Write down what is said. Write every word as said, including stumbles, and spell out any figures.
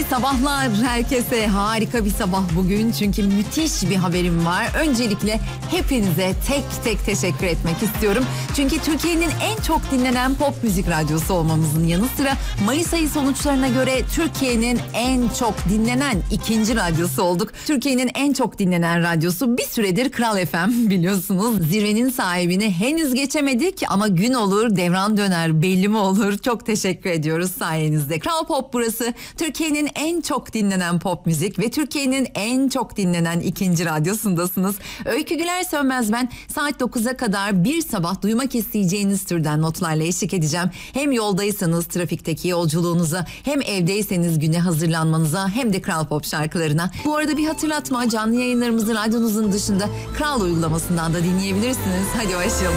sabahlar herkese. Harika bir sabah bugün çünkü müthiş bir haberim var. Öncelikle hepinize tek tek teşekkür etmek istiyorum. Çünkü Türkiye'nin en çok dinlenen pop müzik radyosu olmamızın yanı sıra Mayıs ayı sonuçlarına göre Türkiye'nin en çok dinlenen ikinci radyosu olduk. Türkiye'nin en çok dinlenen radyosu bir süredir Kral F M, biliyorsunuz. Zirvenin sahibini henüz geçemedik ama gün olur devran döner, belli mi olur? Çok teşekkür ediyoruz sayenizde. Kral Pop burası. Türkiye'nin en çok dinlenen pop müzik ve Türkiye'nin en çok dinlenen ikinci radyosundasınız. Öykü Güler Sönmez ben. Saat dokuza kadar bir sabah duymak isteyeceğiniz türden notlarla eşlik edeceğim. Hem yoldaysanız trafikteki yolculuğunuza, hem evdeyseniz güne hazırlanmanıza, hem de Kral Pop şarkılarına. Bu arada bir hatırlatma, canlı yayınlarımızı radyonuzun dışında Kral uygulamasından da dinleyebilirsiniz. Hadi başlayalım.